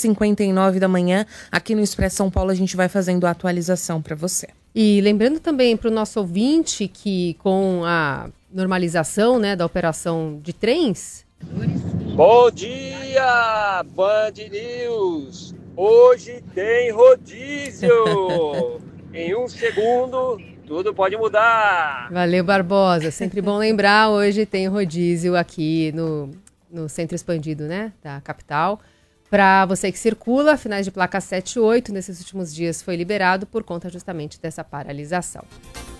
7h59 da manhã. Aqui no Expresso São Paulo a gente vai fazendo a atualização para você. E lembrando também para o nosso ouvinte que com a normalização, né, da operação de trens... Bom dia, Band News! Hoje tem rodízio! Em um segundo, tudo pode mudar! Valeu, Barbosa. Sempre bom lembrar, hoje tem rodízio aqui no centro expandido, né, da capital. Para você que circula, finais de placa 7 e 8, nesses últimos dias foi liberado por conta justamente dessa paralisação.